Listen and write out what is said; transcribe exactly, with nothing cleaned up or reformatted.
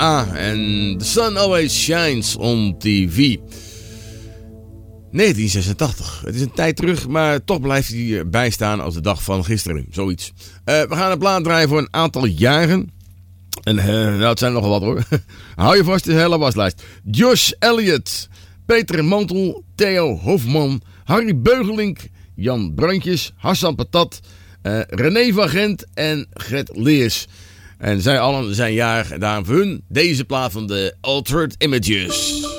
A en The Sun Always Shines on T V. negentien zesentachtig. Het is een tijd terug, maar toch blijft hij bijstaan als de dag van gisteren. Zoiets. Uh, we gaan een plaat draaien voor een aantal jaren. En uh, nou, het zijn nogal wat hoor. Hou je vast, de hele waslijst. Josh Elliott, Peter Mantel, Theo Hofman, Harry Beugelink, Jan Brandjes, Hassan Patat, uh, René van Gent en Gert Leers. En zij allen zijn jarig. En daarom voor hun deze plaat van de Altered Images.